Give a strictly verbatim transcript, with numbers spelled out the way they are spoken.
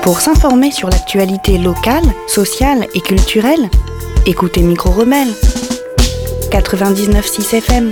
Pour s'informer sur l'actualité locale, sociale et culturelle, écoutez Micro Rebelle. quatre-vingt-dix-neuf virgule six F M.